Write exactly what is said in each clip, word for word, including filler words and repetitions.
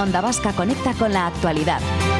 Onda Vasca conecta con la actualidad.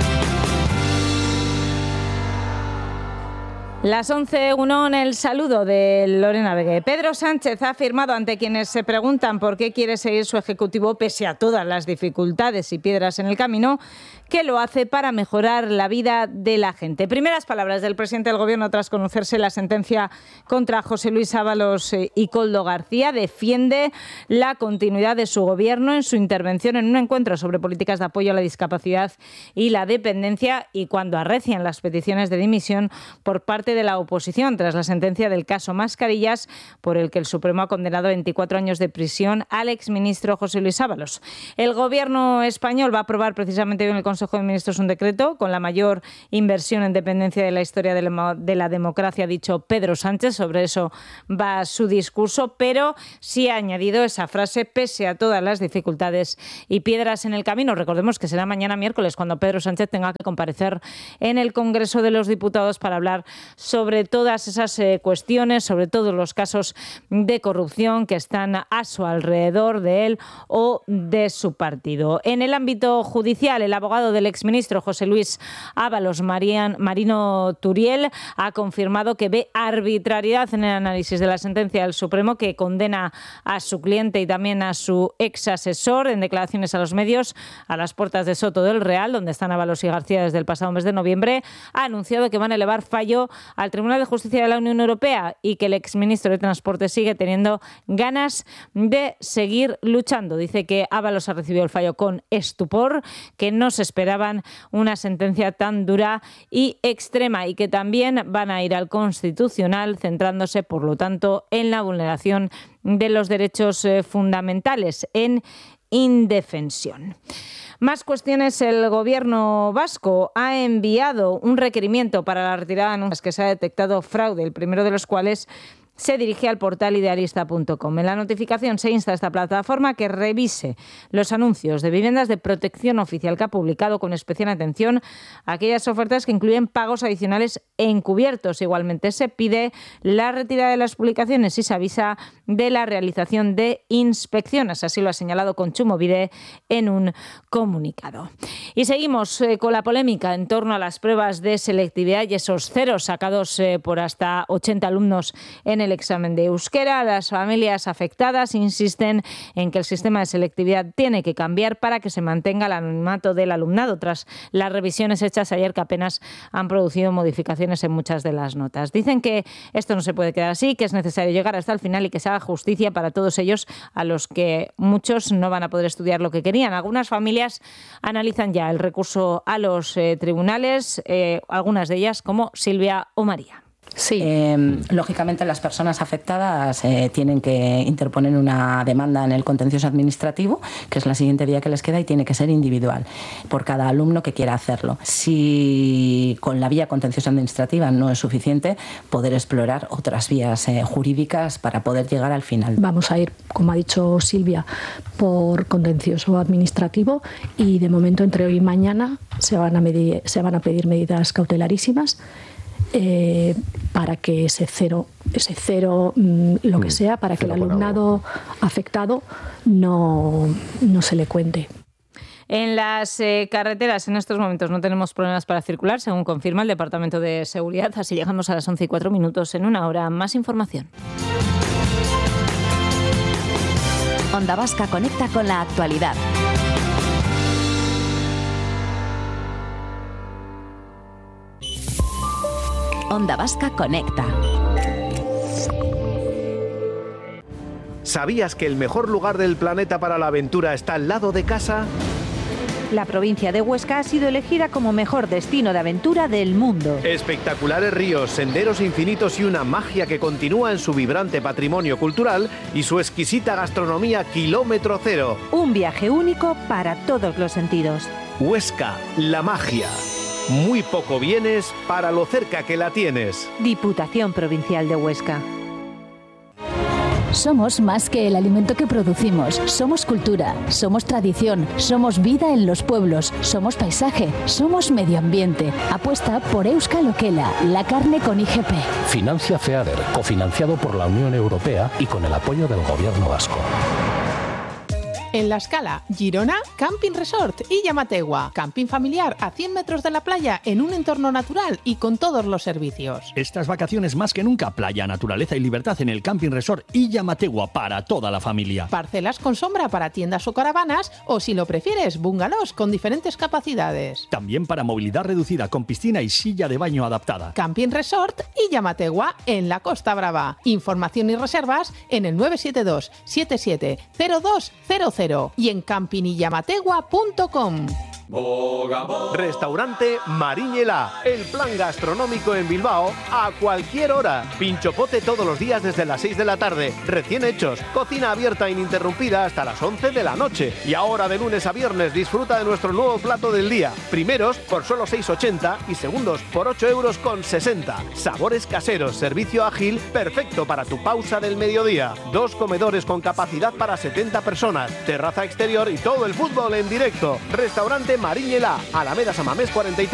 Las once, uno en el saludo de Lorena Vegué. Pedro Sánchez ha afirmado ante quienes se preguntan por qué quiere seguir su ejecutivo pese a todas las dificultades y piedras en el camino, que lo hace para mejorar la vida de la gente. Primeras palabras del presidente del Gobierno tras conocerse la sentencia contra José Luis Ábalos y Koldo García. Defiende la continuidad de su Gobierno en su intervención en un encuentro sobre políticas de apoyo a la discapacidad y la dependencia, y cuando arrecian las peticiones de dimisión por parte de la oposición tras la sentencia del caso Mascarillas, por el que el Supremo ha condenado a veinticuatro años de prisión al exministro José Luis Ábalos. El Gobierno español va a aprobar precisamente hoy en el Consejo de Ministros un decreto con la mayor inversión en dependencia de la historia de la, de la democracia, ha dicho Pedro Sánchez. Sobre eso va su discurso, pero sí ha añadido esa frase: pese a todas las dificultades y piedras en el camino. Recordemos que será mañana miércoles cuando Pedro Sánchez tenga que comparecer en el Congreso de los Diputados para hablar sobre todas esas eh, cuestiones, sobre todos los casos de corrupción que están a su alrededor, de él o de su partido. En el ámbito judicial, el abogado del exministro José Luis Ábalos, Marian, Marino Turiel, ha confirmado que ve arbitrariedad en el análisis de la sentencia del Supremo que condena a su cliente y también a su ex asesor. En declaraciones a los medios a las puertas de Soto del Real, donde están Ábalos y García desde el pasado mes de noviembre, ha anunciado que van a elevar fallo al Tribunal de Justicia de la Unión Europea y que el exministro de Transporte sigue teniendo ganas de seguir luchando. Dice que Ábalos ha recibido el fallo con estupor, que no se esperaban una sentencia tan dura y extrema y que también van a ir al Constitucional, centrándose, por lo tanto, en la vulneración de los derechos eh, fundamentales, en indefensión. Más cuestiones. El Gobierno vasco ha enviado un requerimiento para la retirada de anuncios que se ha detectado fraude, el primero de los cuales se dirige al portal idealista punto com. En la notificación se insta a esta plataforma a que revise los anuncios de viviendas de protección oficial que ha publicado, con especial atención a aquellas ofertas que incluyen pagos adicionales encubiertos. Igualmente se pide la retirada de las publicaciones y se avisa de la realización de inspecciones. Así lo ha señalado Kontsumobide en un comunicado. Y seguimos eh, con la polémica en torno a las pruebas de selectividad y esos ceros sacados eh, por hasta ochenta alumnos en el examen de euskera. Las familias afectadas insisten en que el sistema de selectividad tiene que cambiar para que se mantenga el anonimato del alumnado, tras las revisiones hechas ayer, que apenas han producido modificaciones en muchas de las notas. Dicen que esto no se puede quedar así, que es necesario llegar hasta el final y que se haga justicia para todos ellos, a los que muchos no van a poder estudiar lo que querían. Algunas familias analizan ya el recurso a los eh, tribunales, eh, algunas de ellas como Silvia o María. Sí, eh, lógicamente las personas afectadas eh, tienen que interponer una demanda en el contencioso administrativo, que es la siguiente vía que les queda, y tiene que ser individual por cada alumno que quiera hacerlo. Si con la vía contencioso administrativa no es suficiente, poder explorar otras vías eh, jurídicas para poder llegar al final. Vamos a ir, como ha dicho Silvia, por contencioso administrativo, y de momento entre hoy y mañana se van a, medir, se van a pedir medidas cautelarísimas Eh, para que ese cero, ese cero, mmm, lo que sea, para que el alumnado afectado no, no se le cuente. En las eh, carreteras en estos momentos no tenemos problemas para circular, según confirma el Departamento de Seguridad. Así llegamos a las once y cuatro minutos. En una hora, más información. Onda Vasca conecta con la actualidad. Onda Vasca conecta. ¿Sabías que el mejor lugar del planeta para la aventura está al lado de casa? La provincia de Huesca ha sido elegida como mejor destino de aventura del mundo. Espectaculares ríos, senderos infinitos y una magia que continúa en su vibrante patrimonio cultural y su exquisita gastronomía kilómetro cero. Un viaje único para todos los sentidos. Huesca, la magia. Muy poco vienes para lo cerca que la tienes. Diputación Provincial de Huesca. Somos más que el alimento que producimos. Somos cultura, somos tradición, somos vida en los pueblos, somos paisaje, somos medio ambiente. Apuesta por Euskal Okela, la carne con I G P. Financia FEADER, cofinanciado por la Unión Europea y con el apoyo del Gobierno vasco. En La Scala, Girona, Camping Resort y Llamategua. Camping familiar a cien metros de la playa en un entorno natural y con todos los servicios. Estas vacaciones más que nunca, playa, naturaleza y libertad en el Camping Resort y Llamategua para toda la familia. Parcelas con sombra para tiendas o caravanas o, si lo prefieres, bungalows con diferentes capacidades. También para movilidad reducida con piscina y silla de baño adaptada. Camping Resort y Llamategua en la Costa Brava. Información y reservas en el nueve siete dos siete siete cero dos cero cero y en camping y llamategua punto com. Restaurante Mariñela, el plan gastronómico en Bilbao a cualquier hora. Pinchopote todos los días desde las seis de la tarde, recién hechos, cocina abierta ininterrumpida hasta las once de la noche. Y ahora de lunes a viernes disfruta de nuestro nuevo plato del día. Primeros por solo seis ochenta y segundos por ocho euros con sesenta. Sabores caseros, servicio ágil, perfecto para tu pausa del mediodía. Dos comedores con capacidad para setenta personas, terraza exterior y todo el fútbol en directo. Restaurante Mariñela, Alameda San Mamés cuarenta y tres.